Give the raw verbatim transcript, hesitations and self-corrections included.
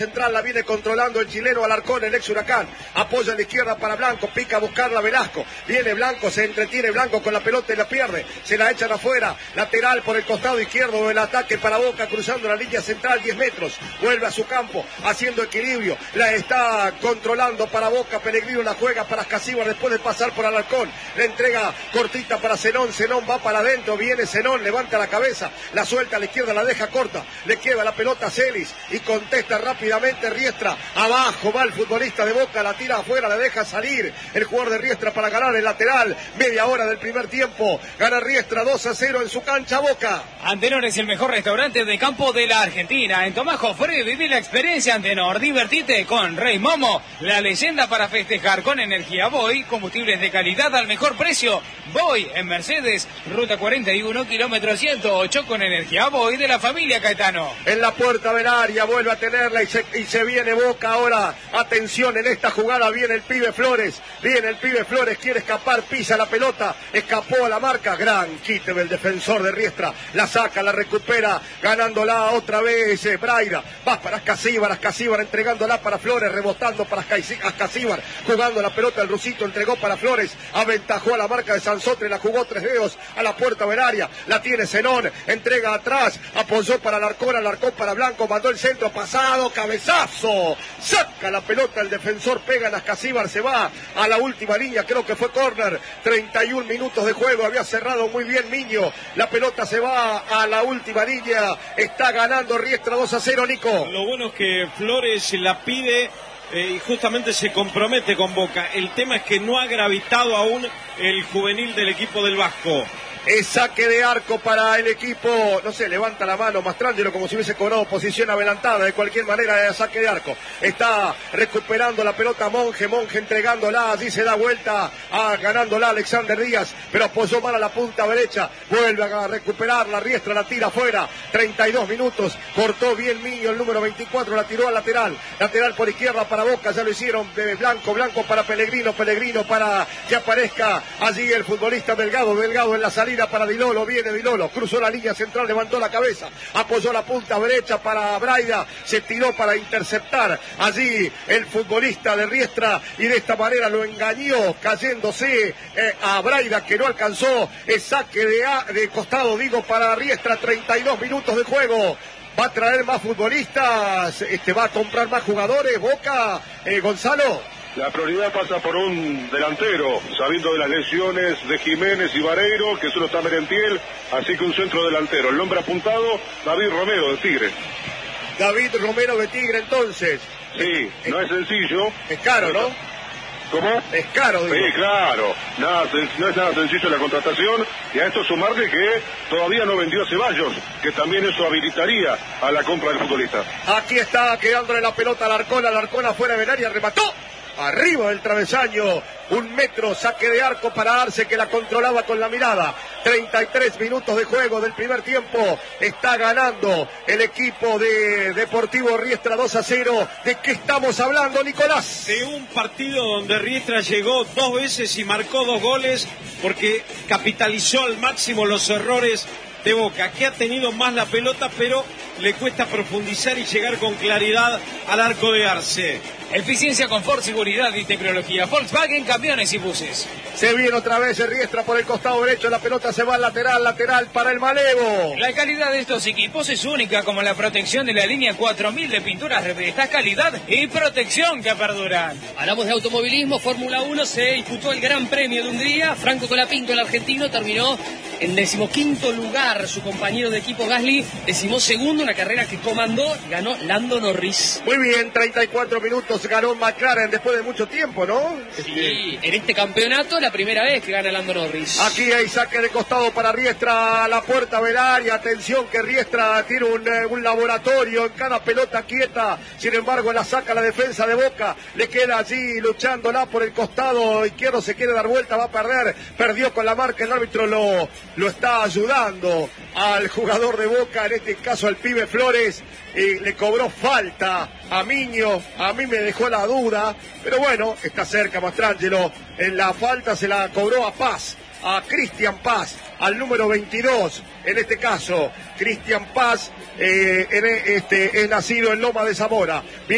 Central la viene controlando el chileno Alarcón, el ex Huracán. Apoya a la izquierda para Blanco, pica a buscarla Velasco. Viene Blanco, se entretiene Blanco con la pelota y la pierde. Se la echan afuera. Lateral por el costado izquierdo, el ataque para Boca, cruzando la línea central, diez metros. Vuelve a su campo, haciendo equilibrio. La está controlando para Boca. Pellegrino la juega para Escasíbar después de pasar por Alarcón. La entrega cortita para Zenón. Zenón va para adentro. Viene Zenón, levanta la cabeza. La suelta a la izquierda, la deja corta. Le queda la pelota a Celis y contesta rápido. Riestra, abajo va el futbolista de Boca, la tira afuera, la deja salir el jugador de Riestra para ganar el lateral. Media hora del primer tiempo, gana Riestra dos a cero en su cancha Boca. Antenor es el mejor restaurante de campo de la Argentina. En Tomás Jofré viví la experiencia Antenor, divertite con Rey Momo, la leyenda para festejar con energía Boy, combustibles de calidad al mejor precio. Boy en Mercedes, ruta cuarenta y uno, kilómetro ciento ocho, con energía Boy de la familia Caetano. En la puerta del área vuelve a tenerla y se Y se viene Boca ahora. Atención, en esta jugada viene el pibe Flores. Viene el pibe Flores, quiere escapar, pisa la pelota. Escapó a la marca. Gran quite del defensor de Riestra. La saca, la recupera, ganándola otra vez eh, Braida. Va para Escasíbar, Escasíbar entregándola para Flores, rebotando para Escasíbar. Jugando la pelota, el rusito entregó para Flores. Aventajó a la marca de Sansotre, la jugó tres dedos a la puerta del área. La tiene Zenón, entrega atrás, apoyó para Alarcón, Alarcón para Blanco, mandó el centro pasado, cabezazo, saca la pelota el defensor, pega en Escasíbar, se va a la última línea, creo que fue córner. Treinta y un minutos de juego, había cerrado muy bien Miño, la pelota se va a la última línea, está ganando Riestra dos a cero, Nico. Lo bueno es que Flores la pide eh, y justamente se compromete con Boca. El tema es que no ha gravitado aún el juvenil del equipo del Vasco. Es saque de arco para el equipo, no sé, levanta la mano Mastrangelo como si hubiese cobrado posición adelantada. De cualquier manera, es saque de arco. Está recuperando la pelota Monje, Monje entregándola, allí se da vuelta, a, ganándola Alexander Díaz, pero apoyó mal a la punta derecha, vuelve a recuperar, la Riestra la tira afuera, treinta y dos minutos, cortó bien Miño, el número veinticuatro, la tiró al lateral, lateral por izquierda para Boca, ya lo hicieron de Blanco, Blanco para Pellegrino, Pellegrino para que aparezca allí el futbolista Delgado, Delgado en la salida para Dilolo, viene Dilolo, cruzó la línea central, levantó la cabeza, apoyó la punta derecha para Braida, se tiró para interceptar allí el futbolista de Riestra y de esta manera lo engañó, cayéndose eh, a Braida que no alcanzó, el saque de, a, de costado, digo, para Riestra, treinta y dos minutos de juego. Va a traer más futbolistas, este, va a comprar más jugadores, Boca, eh, Gonzalo. La prioridad pasa por un delantero, sabiendo de las lesiones de Jiménez y Vareiro, que solo está Merentiel, así que un centro delantero. El nombre apuntado, David Romero de Tigre. David Romero de Tigre, entonces. Sí, es, no es sencillo. Es caro, ¿no? ¿Cómo? Es caro, digo. Sí, claro. Nada, no es nada sencillo la contratación. Y a esto sumarle que todavía no vendió a Ceballos, que también eso habilitaría a la compra del futbolista. Aquí está quedándole la pelota al Alarcón, Alarcón afuera del área, remató. Arriba del travesaño, un metro, saque de arco para Arce que la controlaba con la mirada. treinta y tres minutos de juego del primer tiempo, está ganando el equipo de Deportivo Riestra dos a cero. ¿De qué estamos hablando, Nicolás? De un partido donde Riestra llegó dos veces y marcó dos goles porque capitalizó al máximo los errores de Boca, que ha tenido más la pelota, pero le cuesta profundizar y llegar con claridad al arco de Arce. Eficiencia, confort, seguridad y tecnología. Volkswagen, camiones y buses. Se viene otra vez el Riestra por el costado derecho, la pelota se va al lateral, lateral para el Malevo. La calidad de estos equipos es única, como la protección de la línea cuatro mil de pinturas de esta calidad y protección que perduran. Hablamos de automovilismo, Fórmula uno, se disputó el Gran Premio de Hungría. Franco Colapinto, el argentino, terminó en decimoquinto lugar. Su compañero de equipo Gasly, decimosegundo, una carrera que comandó y ganó Lando Norris. Muy bien, treinta y cuatro minutos, ganó McLaren después de mucho tiempo, ¿no? Sí, en este campeonato la primera vez que gana Lando Norris. Aquí hay saque de costado para Riestra, a la puerta del área, atención que Riestra tiene un, eh, un laboratorio en cada pelota quieta, sin embargo la saca la defensa de Boca, le queda allí luchándola por el costado izquierdo, se quiere dar vuelta, va a perder, perdió con la marca, el árbitro lo, lo está ayudando al jugador de Boca, en este caso al pibe Flores, y le cobró falta a Miño, a mí me dejó la duda, pero bueno, está cerca Mastrangelo, en la falta se la cobró a Paz, a Cristian Paz, al número veintidós, en este caso, Cristian Paz, eh, en este, es nacido en Loma de Zamora. Bien.